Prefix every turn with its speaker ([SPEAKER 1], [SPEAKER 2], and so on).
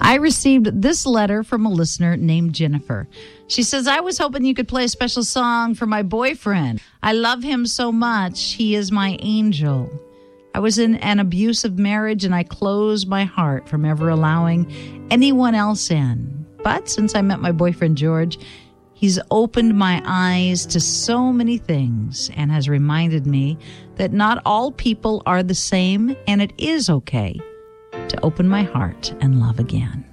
[SPEAKER 1] I received this letter from a listener named Jennifer. She says, I was hoping you could play a special song for my boyfriend. I love him so much. He is my angel. I was in an abusive marriage and I closed my heart from ever allowing anyone else in. But since I met my boyfriend, George, he's opened my eyes to so many things and has reminded me that not all people are the same and it is okay to open my heart and love again.